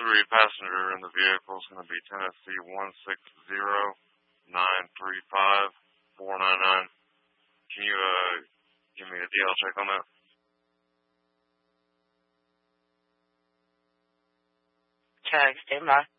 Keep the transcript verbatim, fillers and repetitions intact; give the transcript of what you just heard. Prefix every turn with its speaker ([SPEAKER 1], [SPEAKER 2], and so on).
[SPEAKER 1] three passenger in the vehicle is going to be Tennessee one six zero nine three five four nine nine. Can you uh give me a D L check on that?
[SPEAKER 2] Check, stand by.